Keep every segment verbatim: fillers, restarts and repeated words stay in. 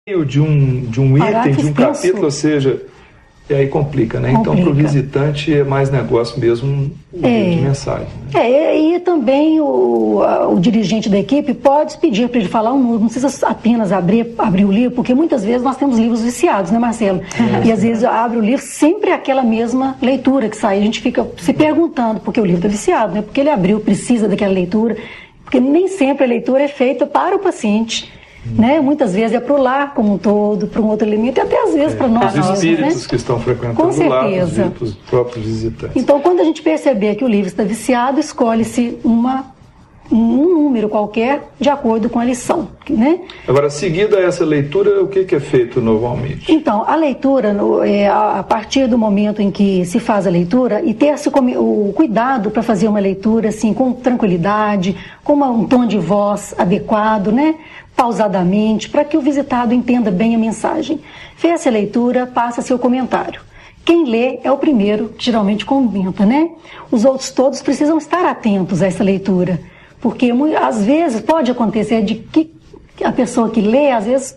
de um, de um item, de um capítulo, ou seja, e aí complica, né? Complica. Então, para o visitante é mais negócio mesmo o é, de mensagem. Né? É, e também o, o dirigente da equipe pode pedir para ele falar um número, não precisa apenas abrir, abrir o livro, porque muitas vezes nós temos livros viciados, né, Marcelo? É. E às vezes abre o livro, sempre aquela mesma leitura que sai, a gente fica se perguntando, porque o livro está viciado, né? Porque ele abriu, precisa daquela leitura, porque nem sempre a leitura é feita para o paciente. Né? Muitas vezes é para o lar como um todo, para um outro elemento e até às vezes é, para nós. Os espíritos, né? Que estão frequentando o lar, os, os próprios visitantes. Então, quando a gente perceber que o livro está viciado, escolhe-se uma, um número qualquer de acordo com a lição. Né? Agora, seguida essa leitura, o que, que é feito normalmente? Então, a leitura, no, é, a partir do momento em que se faz a leitura, e ter o cuidado para fazer uma leitura assim, com tranquilidade, com uma, um tom de voz adequado, né? Pausadamente, para que o visitado entenda bem a mensagem. Fez a leitura, passa seu comentário. Quem lê é o primeiro que geralmente comenta, né? Os outros todos precisam estar atentos a essa leitura, porque às vezes pode acontecer de que a pessoa que lê, às vezes,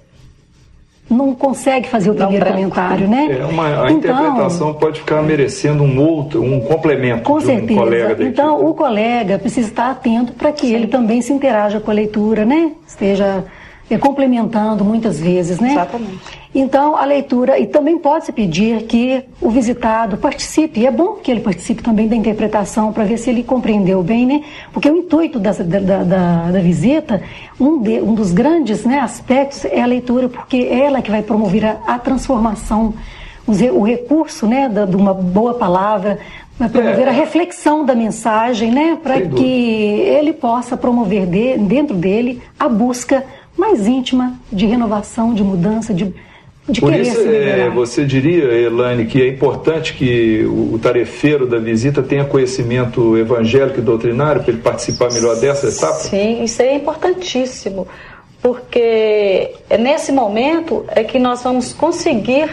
não consegue fazer o primeiro comentário, né? É uma, a então, interpretação pode ficar merecendo um outro, um complemento com de um certeza. colega da Então, equipe. o colega precisa estar atento para que Sim. ele também se interaja com a leitura, né? Esteja é, complementando muitas vezes, né? Exatamente. Então, a leitura, e também pode-se pedir que o visitado participe, e é bom que ele participe também da interpretação, para ver se ele compreendeu bem, né? Porque o intuito da, da, da, da visita, um, de, um dos grandes, né, aspectos é a leitura, porque é ela que vai promover a, a transformação, o recurso, né, da, de uma boa palavra, vai promover é. a reflexão da mensagem, né, para que ele possa promover de, dentro dele a busca mais íntima de renovação, de mudança, de, de Por querer isso, se melhorar. É, você diria, Elaine, que é importante que o, o tarefeiro da visita tenha conhecimento evangélico e doutrinário para ele participar melhor dessa etapa? Sim, isso é importantíssimo, porque nesse momento é que nós vamos conseguir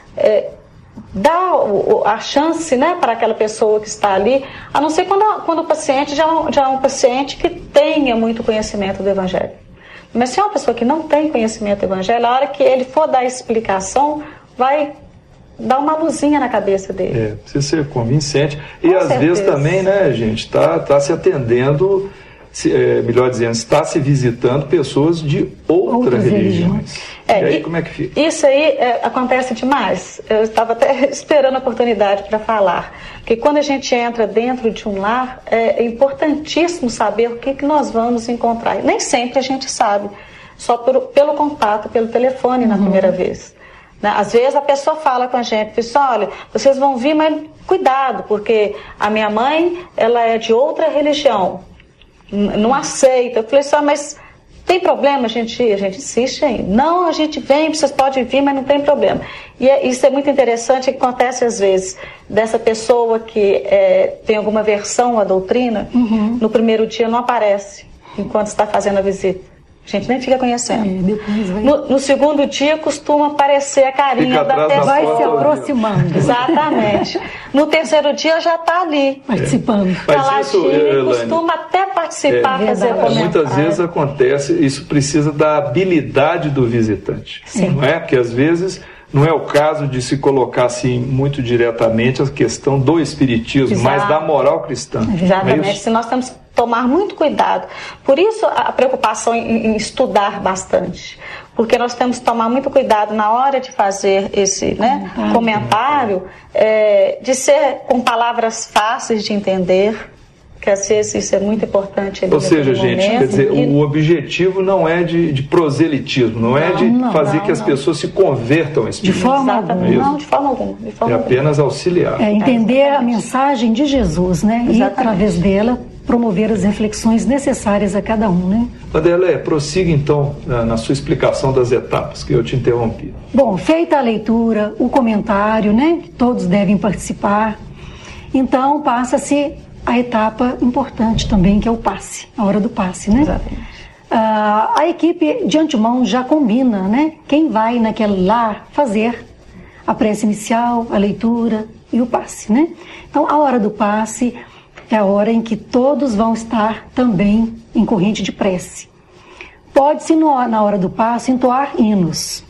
é, dar a chance, né, para aquela pessoa que está ali, a não ser quando, quando o paciente já, já é um paciente que tenha muito conhecimento do evangelho. Mas se é uma pessoa que não tem conhecimento do evangelho, a hora que ele for dar explicação, vai dar uma luzinha na cabeça dele. É, precisa ser convincente. E Com às certeza. vezes também, né, gente, está tá se atendendo, se, é, melhor dizendo, está se visitando pessoas de outras, outras religiões. religiões. É, e aí, e, como é que fica? Isso aí é, acontece demais. Eu estava até esperando a oportunidade para falar. Porque quando a gente entra dentro de um lar, é importantíssimo saber o que, que nós vamos encontrar. E nem sempre a gente sabe, só por, pelo contato, pelo telefone na uhum. primeira vez. Né? Às vezes a pessoa fala com a gente, diz, olha, vocês vão vir, mas cuidado, porque a minha mãe, ela é de outra religião, não aceita. Eu falei assim, mas tem problema a gente ir? A gente insiste em ir. Não, a gente vem, vocês podem vir, mas não tem problema. E é, isso é muito interessante, que acontece às vezes dessa pessoa que é, tem alguma aversão à doutrina, uhum. no primeiro dia não aparece enquanto está fazendo a visita. A gente nem fica conhecendo. É, depois vai... no, no segundo dia costuma aparecer a carinha da pessoa. Vai se aproximando. Exatamente. No terceiro dia já está ali. Participando. É. Mas isso, Elaine, costuma até participar, é, fazer comentário. Muitas vezes acontece, isso precisa da habilidade do visitante. Sim. Não é? Porque às vezes não é o caso de se colocar assim muito diretamente a questão do espiritismo, Exato. mas da moral cristã. Exatamente. É Se nós temos que tomar muito cuidado. Por isso a preocupação em, em estudar bastante. Porque nós temos que tomar muito cuidado na hora de fazer esse né, comentário, comentário é, de ser com palavras fáceis de entender, que às vezes isso é muito importante. Ou seja, gente, quer dizer, e... o objetivo não é de, de proselitismo, não, não é de não, fazer não, que as não. pessoas se convertam ao espiritismo. De forma alguma. É não, de forma alguma. De forma é apenas auxiliar. É entender é, a mensagem de Jesus, né? Exatamente. E através dela promover as reflexões necessárias a cada um, né? Vanderlei, prossiga então na sua explicação das etapas, que eu te interrompi. Bom, feita a leitura, o comentário, né? Que todos devem participar. Então passa-se a etapa importante também, que é o passe, a hora do passe, né? Exatamente. Ah, a equipe de antemão já combina, né? Quem vai naquele lar fazer a prece inicial, a leitura e o passe, né? Então, a hora do passe é a hora em que todos vão estar também em corrente de prece. Pode-se, na hora do passe, entoar hinos.